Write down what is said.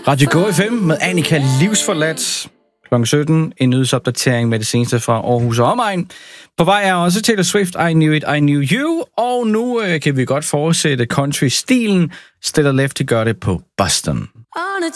Radio Go FM med Annika Livsforladt. Klokken 17, en nyhedsopdatering med det seneste fra Aarhus og omegn. På vej er også Taylor Swift, I Knew It, I Knew You. Og nu kan vi godt fortsætte country-stilen. Still Left gør det på Boston.